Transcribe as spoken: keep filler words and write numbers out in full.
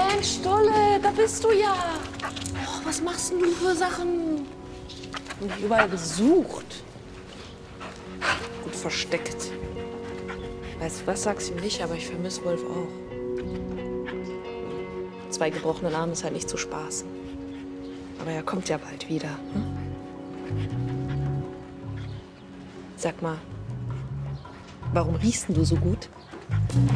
Mensch, Stolle, da bist du ja. Oh, was machst denn du für Sachen? Ich hab überall gesucht. Gut versteckt. Weißt du was, sag's ihm nicht, aber ich vermisse Wolf auch. Zwei gebrochene Arme ist halt nicht zu spaßen. Aber er kommt ja bald wieder. Hm? Sag mal, warum riechst denn du so gut?